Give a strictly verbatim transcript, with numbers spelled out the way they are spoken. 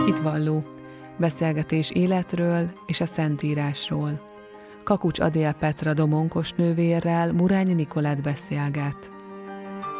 Hitvalló. Beszélgetés életről és a Szentírásról. Kakucs Adél Petra domonkos nővérrel Murányi Nikolett beszélget.